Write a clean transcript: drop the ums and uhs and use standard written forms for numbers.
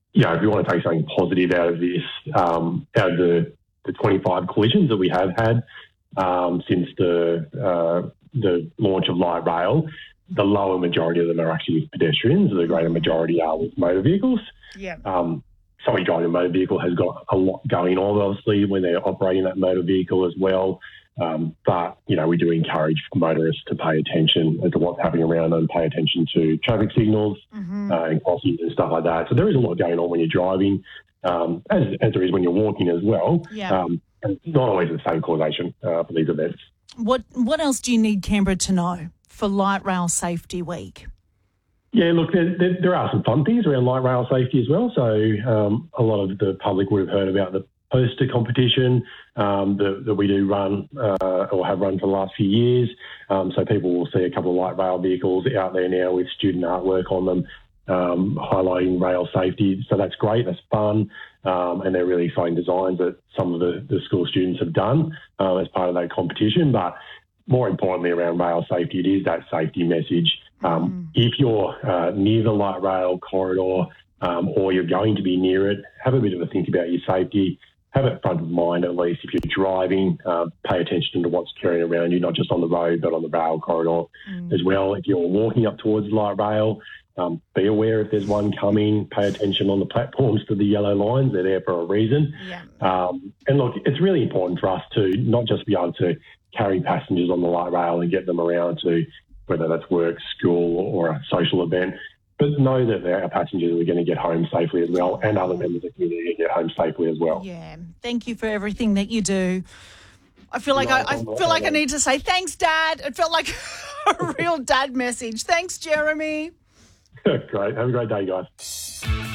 if you want to take something positive out of this, out of the 25 collisions that we have had since the launch of light rail, the lower majority of them are actually with pedestrians. The greater majority are with motor vehicles. Yeah. Somebody driving a motor vehicle has got a lot going on, obviously, when they're operating that motor vehicle as well. But, we do encourage motorists to pay attention to what's happening around them, pay attention to traffic signals and crossings and stuff like that. So there is a lot going on when you're driving, as there is when you're walking as well. Yeah. Not always the same causation for these events. What else do you need Canberra to know for Light Rail Safety Week? Yeah, look, there are some fun things around light rail safety as well. So a lot of the public would have heard about the poster competition that we do run or have run for the last few years. So people will see a couple of light rail vehicles out there now with student artwork on them highlighting rail safety. So that's great, that's fun, and they're really exciting designs that some of the school students have done as part of that competition. But more importantly around rail safety, it is that safety message. If you're near the light rail corridor or you're going to be near it, have a bit of a think about your safety. Have it front of mind at least. If you're driving, pay attention to what's occurring around you, not just on the road but on the rail corridor as well. If you're walking up towards the light rail, be aware if there's one coming. Pay attention on the platforms to the yellow lines. They're there for a reason. Yeah. And look, it's really important for us to not just be able to carry passengers on the light rail and get them around to whether that's work, school or a social event, but know that our passengers are going to get home safely as well, and other members of the community get home safely as well. Yeah. Thank you for everything that you do. I feel like I need to say thanks, Dad. It felt like a real dad message. Thanks, Jeremy. Great. Have a great day, guys.